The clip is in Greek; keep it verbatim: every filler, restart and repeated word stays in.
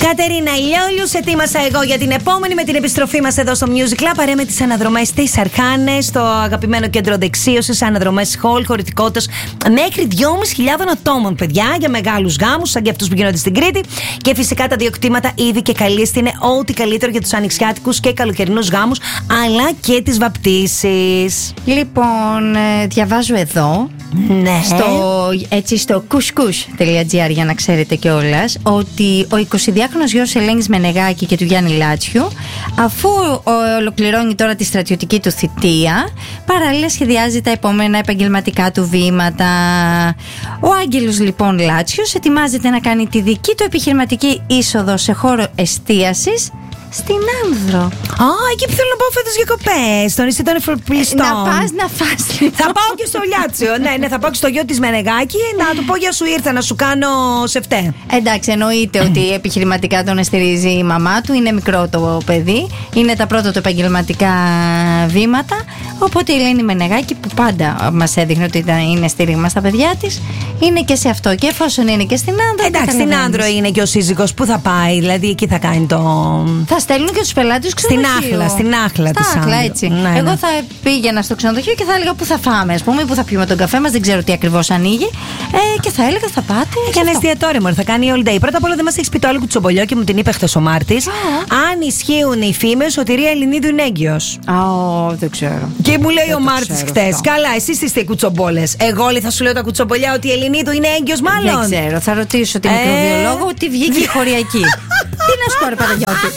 Κατερίνα Λιόλιου, ετοίμασα εγώ για την επόμενη με την επιστροφή μας εδώ στο Music Club. Παρέα με τις αναδρομές της Αρχάνες, στο αγαπημένο κέντρο δεξίωσης, αναδρομές hall, χωρητικότητας μέχρι δυόμισι χιλιάδες ατόμων, παιδιά, για μεγάλους γάμους, σαν και αυτούς που γίνονται στην Κρήτη. Και φυσικά τα δύο κτήματα ήδη και καλείστε είναι ό,τι καλύτερο για τους ανοιξιάτικους και καλοκαιρινούς γάμους, αλλά και τις βαπτίσεις. Λοιπόν, διαβάζω εδώ. Ναι. Στο, έτσι στο couscous.gr για να ξέρετε κιόλας ότι ο εικοσιδυάχρονος γιος Ελένης Μενεγάκη και του Γιάννη Λάτσιου, αφού ολοκληρώνει τώρα τη στρατιωτική του θητεία, παράλληλα σχεδιάζει τα επόμενα επαγγελματικά του βήματα. Ο Άγγελος λοιπόν Λάτσιος ετοιμάζεται να κάνει τη δική του επιχειρηματική είσοδο σε χώρο εστίασης στην Άνδρο. Α, εκεί που θέλω να πάω φέτος διακοπές, στο νησί των Εφροπλιστών. Να πας, να φας. Θα πάω και στο Λιάτσιο. Ναι, ναι, θα πάω και στο γιο της Μενεγάκη να του πω για σου ήρθα να σου κάνω σεφτέ. Εντάξει, εννοείται ότι επιχειρηματικά τον στηρίζει η μαμά του. Είναι μικρό το παιδί. Είναι τα πρώτα του επαγγελματικά βήματα. Οπότε η Ελένη Μενεγάκη, που πάντα μας έδειχνε ότι είναι στήριγμα στα παιδιά της, είναι και σε αυτό. Και εφόσον είναι και στην Άνδρο. Εντάξει, στην Άνδρο είναι και ο σύζυγος. Πού θα πάει, δηλαδή εκεί θα κάνει το. Θα στέλνουν και τους πελάτες του στην Άχλα, στην Άχλα της Άχλα, έτσι. Ναι, ναι. Εγώ θα πήγαινα στο ξενοδοχείο και θα έλεγα πού θα φάμε, ας πούμε, πού θα πιούμε τον καφέ μας, δεν ξέρω τι ακριβώς ανοίγει. Ε, και θα έλεγα θα πάτε. Και ένα εστιατόριο μου θα κάνει all day. Πρώτα απ' όλα δεν μας έχει πει το άλλο κουτσομπολιό και μου την είπε χθες ο Μάρτης. Αν ισχύουν οι φήμες ότι η Ρία Ελληνίδου είναι έγκυος. Α, δεν ξέρω. Και μου λέει δεν ο Μάρτης χθες. Καλά, εσείς είστε οι κουτσομπόλες. Εγώ όλοι θα σου λέω τα κουτσομπολιά ότι η Ελληνίδου είναι έγκυος, μάλλον. Δεν ξέρω. Θα ρωτήσω τη μικροβιολόγο ότι βγήκε η χωριακή. Τι να σου πω, ρε Παναγιώτη.